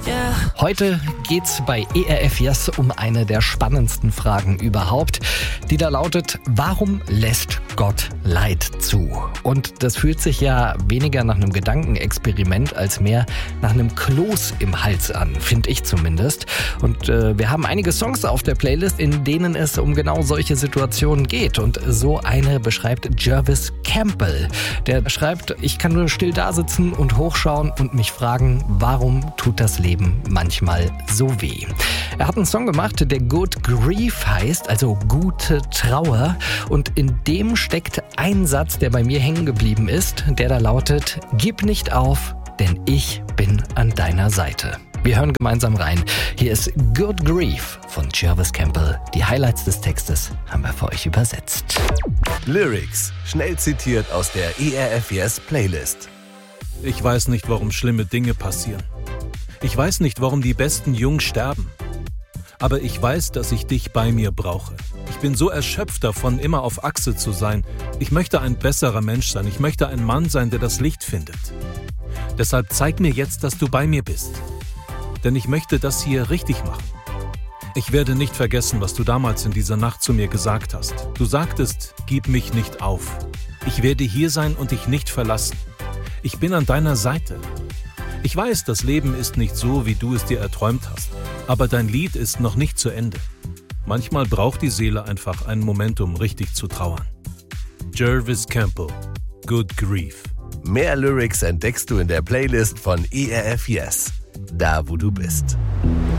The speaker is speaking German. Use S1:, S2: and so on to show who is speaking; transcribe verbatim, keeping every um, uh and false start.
S1: Heute geht's bei E R F Yes um eine der spannendsten Fragen überhaupt, die da lautet: Warum lässt Gott Leid zu? Und das fühlt sich ja weniger nach einem Gedankenexperiment als mehr nach einem Kloß im Hals an, finde ich zumindest. Und äh, wir haben einige Songs auf der Playlist, in denen es um genau solche Situationen geht. Und so eine beschreibt Jervis Campbell. Der schreibt: Ich kann nur still da sitzen und hochschauen und mich fragen, warum tut das Leben manchmal so weh? Er hat einen Song gemacht, der Good Grief heißt, also gute Trauer. Und in dem steckt ein Satz, der bei mir hängen geblieben ist, der da lautet: Gib nicht auf, denn ich bin an deiner Seite. Wir hören gemeinsam rein. Hier ist Good Grief von Jervis Campbell. Die Highlights des Textes haben wir für euch übersetzt.
S2: Lyrics, schnell zitiert aus der E R F Yes Playlist.
S3: Ich weiß nicht, warum schlimme Dinge passieren. Ich weiß nicht, warum die besten Jungs sterben. Aber ich weiß, dass ich dich bei mir brauche. Ich bin so erschöpft davon, immer auf Achse zu sein. Ich möchte ein besserer Mensch sein. Ich möchte ein Mann sein, der das Licht findet. Deshalb zeig mir jetzt, dass du bei mir bist. Denn ich möchte das hier richtig machen. Ich werde nicht vergessen, was du damals in dieser Nacht zu mir gesagt hast. Du sagtest, gib mich nicht auf. Ich werde hier sein und dich nicht verlassen. Ich bin an deiner Seite. Ich weiß, das Leben ist nicht so, wie du es dir erträumt hast. Aber dein Lied ist noch nicht zu Ende. Manchmal braucht die Seele einfach einen Moment, um richtig zu trauern. Jervis Campbell, Good Grief.
S2: Mehr Lyrics entdeckst du in der Playlist von E R F Yes. Da, wo du bist.